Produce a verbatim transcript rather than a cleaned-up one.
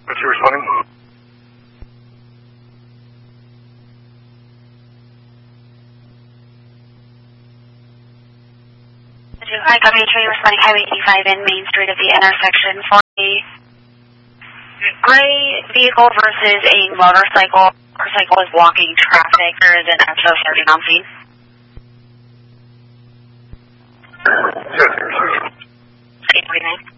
What's you responding? Hi, W three responding Highway eighty-five in Main Street at the intersection for a gray vehicle versus a motorcycle. Motorcycle is blocking traffic. There is an F O starting on scene. Yes, sir. eight forty-nine.